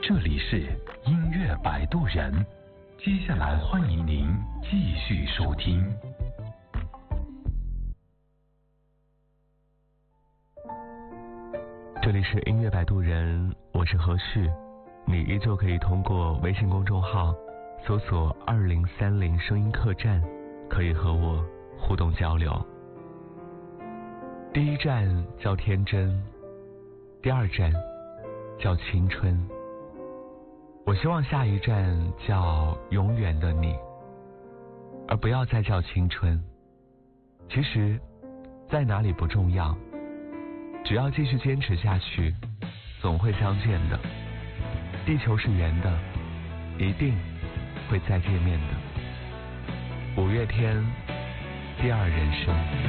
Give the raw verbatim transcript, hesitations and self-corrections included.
这里是音乐摆渡人，接下来欢迎您继续收听。 这里是音乐摆渡人，我是何旭，你依旧可以通过微信公众号搜索二零三零声音客栈，可以和我互动交流。第一站叫天真，第二站叫青春，我希望下一站叫永远的你，而不要再叫青春。其实在哪里不重要，只要继续坚持下去，总会相见的。地球是圆的，一定会再见面的。五月天，第二人生。